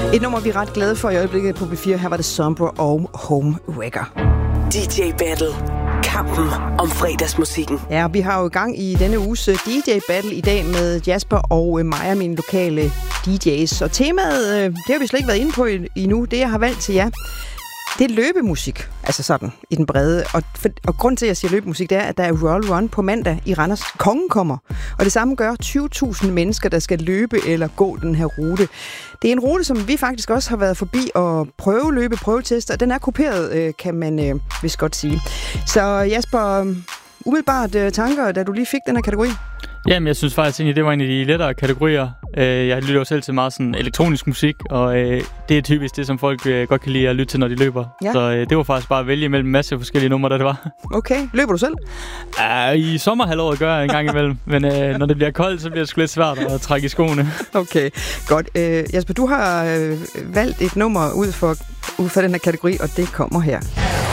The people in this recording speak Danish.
Et nummer, vi er ret glade for i øjeblikket på B4. Her var det Sombra og Homewrecker. DJ Battle. Kampen om fredagsmusikken. Ja, vi har jo i gang i denne uges DJ Battle i dag med Jasper og Maja, mine lokale DJ's. Og temaet, det har vi slet ikke været inde på endnu. Det, jeg har valgt til jer, det er løbemusik. Altså sådan, i den brede. Og grund til, at jeg siger løbemusik, det er, at der er Royal Run på mandag i Randers. Kongen kommer. Og det samme gør 20.000 mennesker, der skal løbe eller gå den her rute. Det er en rute, som vi faktisk også har været forbi og prøveteste, og den er kuperet, kan man vist godt sige. Så Jasper, umiddelbart tanker, da du lige fik den her kategori? Jamen, jeg synes faktisk, at det var en af de lettere kategorier. Jeg lytter jo selv til meget sådan elektronisk musik, og det er typisk det, som folk godt kan lide at lytte til, når de løber. Ja. Så det var faktisk bare at vælge mellem en masse forskellige numre, der det var. Okay. Løber du selv? I sommerhalvåret gør jeg en gang imellem, men når det bliver koldt, så bliver det sgu lidt svært at trække i skoene. Okay, godt. Jasper, du har valgt et nummer ud for den her kategori, og det kommer her.